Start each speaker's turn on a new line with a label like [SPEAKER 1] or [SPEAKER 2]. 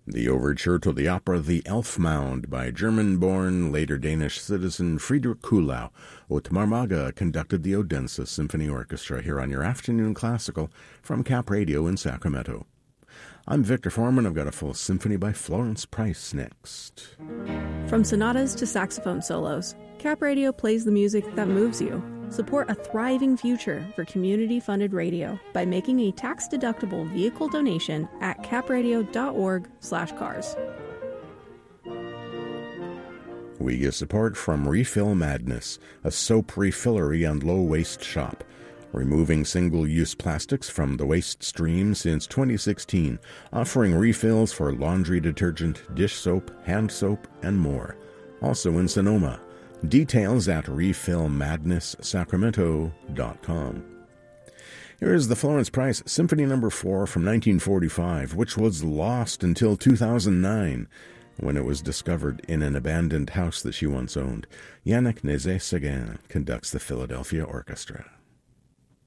[SPEAKER 1] The overture to the opera The Elfmound by German-born, later Danish citizen Friedrich Kuhlau. Otmar Maga conducted the Odense Symphony Orchestra here on your Afternoon Classical from Cap Radio in Sacramento. I'm Victor Foreman. I've got a full symphony by Florence Price next.
[SPEAKER 2] From sonatas to saxophone solos, Cap Radio plays the music that moves you. Support a thriving future for community-funded radio by making a tax-deductible vehicle donation at capradio.org/cars.
[SPEAKER 1] We get support from Refill Madness, a soap refillery and low-waste shop, removing single-use plastics from the waste stream since 2016, offering refills for laundry detergent, dish soap, hand soap, and more. Also in Sonoma. Details at refillmadnesssacramento.com. Here is the Florence Price Symphony No. 4 from 1945, which was lost until 2009, when it was discovered in an abandoned house that she once owned. Yannick Nézet-Séguin conducts the Philadelphia Orchestra.